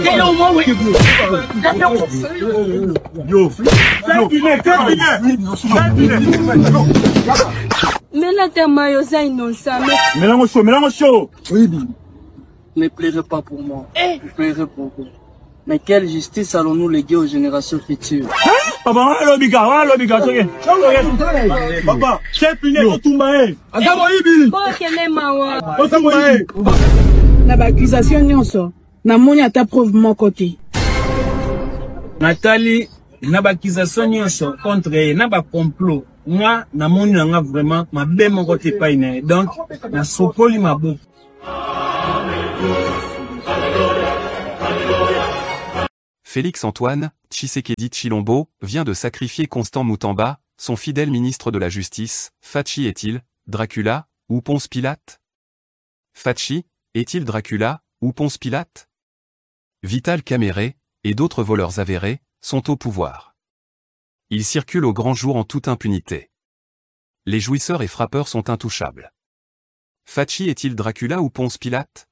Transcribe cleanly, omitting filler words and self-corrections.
Mais là, t'es maillot, innocent. Mélange chaud. Oui. Ne pleurez pas pour moi. Ne pleurez pour vous. Mais quelle justice allons-nous léguer aux générations futures? Papa, c'est puni tout maé. Na ba accusation nyonso. Na moni ata preuve mon côté. Nathalie, na ba accusation nyonso contre elle, na ba complot. Moi, na moni nga vraiment ma be mon côté pas ine. Donc, na sopoli ma bouche. Félix-Antoine Tshisekedi Tshilombo vient de sacrifier Constant Moutamba, son fidèle ministre de la Justice. Fachi est-il Dracula ou Ponce Pilate? Fachi est-il Dracula ou Ponce Pilate? Vital Kamerhe et d'autres voleurs avérés sont au pouvoir. Ils circulent au grand jour en toute impunité. Les jouisseurs et frappeurs sont intouchables. Fachi est-il Dracula ou Ponce Pilate?